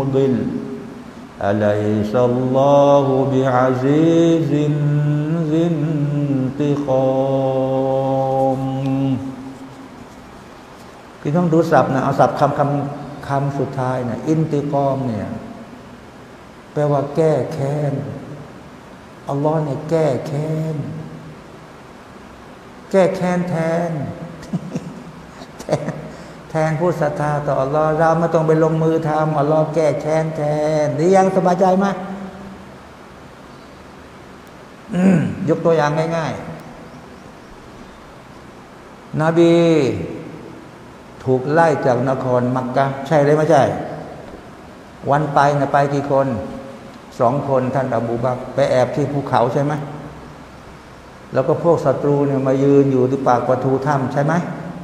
مضل أليس الله بعزيز ذي انتقام พี่ต้องดูศัพท์นะเอาศัพท์คำสุดท้ายนะอินติกอมเนี่ยแปลว่าแก้แค้นอัลลอฮ์เนี่ยแก้แค้นแก้แค้นแทนผู้ศรัทธาต่ออัลลอฮ์เราไม่ต้องไปลงมือทำอัลลอฮ์แก้แค้นแทนหรือยังสบายใจไหมยกตัวอย่างง่ายๆนบีถูกไล่จากนครมักกะห์ใช่หรือไม่ใช่วันไปนะไปกี่คน2 คนท่านอบูบักรไปแอบที่ภูเขาใช่ไหมแล้วก็พวกศัตรูเนี่ยมายืนอยู่ที่ปากประตูถ้ำใช่ไหม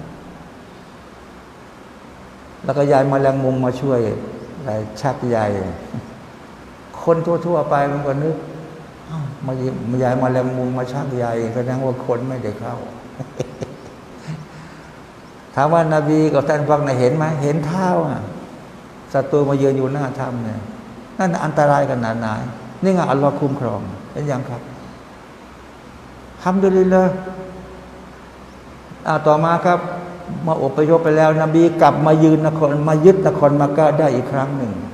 แล้วก็ยายแมลงมุมมาช่วยชักใยคนทั่วๆไปมันก็นึกมายายแมลงมุมมาชักใยแสดงว่าคนไม่ได้เข้า ถามว่านาบีกับท่านฟังเห็นไหมเห็นเท้าศัตรูมายืนอยู่หน้าถ้ำเนี่ยนั่นอันตรายขนาดไหนนี่ไงอัลลอฮ์คุ้มครองเป็นยังครับฮัมดุลิลละต่อมาครับมาอพยพไปแล้วนบีกลับมายึดนครมักกะห์ได้อีกครั้งหนึ่ง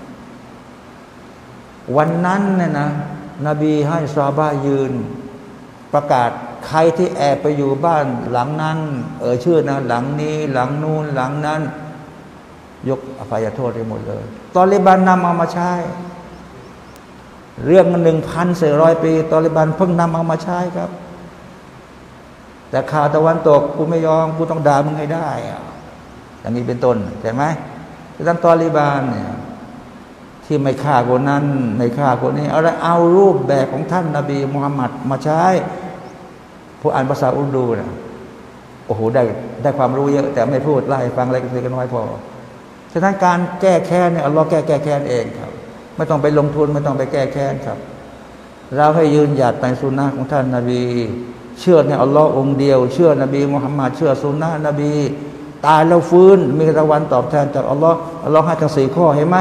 วันนั้นเนี่ยนะนบีให้ซอฮาบะห์ยืนประกาศใครที่แอบไปอยู่บ้านหลังนั้นชื่อนะหลังนี้หลังนู้นหลังนั้นยกอภัยโทษให้หมดเลยตอลิบันนำเอามาใช้เรื่อง1,400 ปีตอลิบันเพิ่งนำเอามาใช้ครับแต่ข่าวตะวันตกกูไม่ยอมกูต้องด่ามึงให้ได้อย่างนี้เป็นต้นใช่ไหมที่ท่านตอลิบันเนี่ยที่ไม่ฆ่าคนนั้นไม่ฆ่าคนนี้เอารูปแบบของท่านนบีมุฮัมมัดมาใช้ผู้อ่านภาษาอุรดูนะโอ้โหได้ความรู้เยอะแต่ไม่พูดไล่ฟังอะไรกันน้อยพอฉะนั้นการแก้แค้นเนี่ยอัลลอฮ์แก้แค้นเองครับไม่ต้องไปลงทุนไม่ต้องไปแก้แค้นครับเราให้ยืนหยัดในสุนนะของท่านนบีเชื่อในอัลลอฮ์องเดียวเชื่อนบีมุฮัมมัดเชื่อสุนนะนบีตายแล้วฟื้นมีรางวัลตอบแทนจากอัลลอฮ์ให้ทั้ง4 ข้อเห็นไหม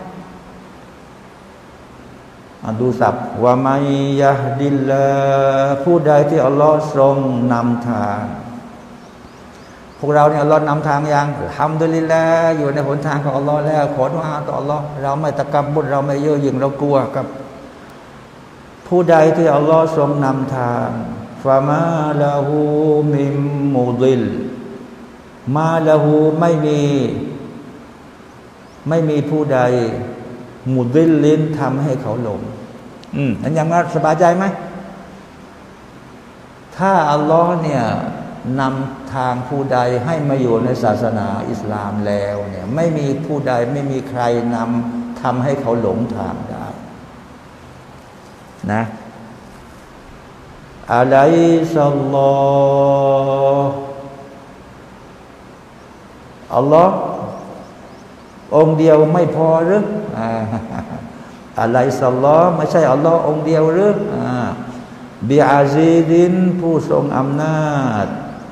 ดูศัพท์ว่ามัยยะฮดิลลาผู้ใดที่อัลลอฮ์ทรงนำทางพวกเราเนี่ยอัลลอฮ์นำทางยังฮัมดุลิลลาห์อยู่ในหนทางของอัลลอฮ์แล้วขอดุอาต่ออัลลอฮ์เราไม่ตะกับบดเราไม่เย่อหยิ่งเรากลัวครับผู้ใดที่อัลลอฮ์ทรงนำทางฟามาลาหูมิมมุดิลมาลาหูไม่มีผู้ใดมุดิลลินทำให้เขาหลงนั่นยังงั้นสบายใจไหมถ้าอัลลอฮ์เนี่ยนำทางผู้ใดให้มาอยู่ในศาสนาอิสลามแล้วเนี่ยไม่มีผู้ใดไม่มีใครนำทำให้เขาหลงทางได้นะอะลัยซัลลอฮ์อัลลอฮ์องค์เดียวไม่พอหรืออะลัยซัลลอฮ์ไม่ใช่อัลลอฮ์องค์เดียวหรือบิอาซีดินผู้ทรงอำนาจ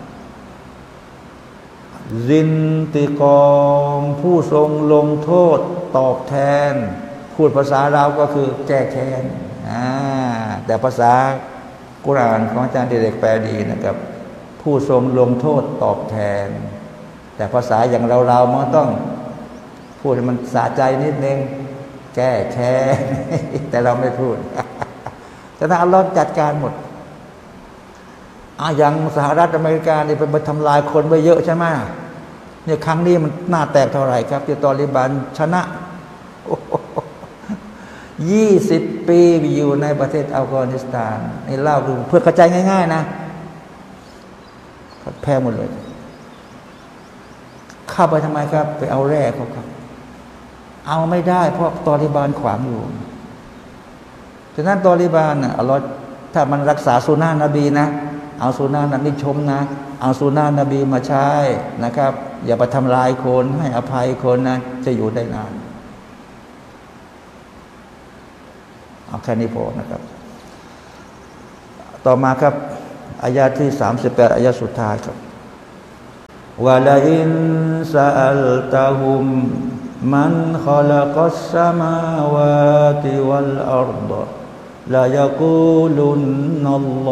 ซินติกอมผู้ทรงลงโทษตอบแทนพูดภาษาเราก็คือแก้แค้นแต่ภาษากุรอานของอาจารย์เด็กแปลดีนะครับผู้ทรงลงโทษตอบแทนแต่ภาษาอย่างเรามันต้องพูดให้มันสะใจนิดนึงแก้แค้นแต่เราไม่พูดแต่ถ้าอัลลอฮ์จัดการหมดอย่างสหรัฐอเมริกานี่ไปทำลายคนไปเยอะใช่ไหมเนี่ยครั้งนี้มันหน้าแตกเท่าไหร่ครับที่ตอลิบันชนะ20 ปีอยู่ในประเทศอัฟกานิสถานนี่เล่าดูเพื่อกระจายง่ายๆนะแพ้หมดเลยเข้าไปทำไมครับไปเอาแร่เขาครับเอาไม่ได้เพราะตอลิบันขวางอยู่ฉะนั้นตอลิบันอัลลอฮ์ถ้ามันรักษาสุนนะนบีนะเอาสุนนะนบีชมนะเอาสุนนะนบีมาใช้นะครับอย่าไปทำลายคนให้อภัยคนนะจะอยู่ได้นานเอาแค่นี้พอนะครับต่อมาครับอายะที่38อายะสุดท้ายครับวะลาอินซาอัลตะฮุม من خلق السماوات والأرض ليقولن الله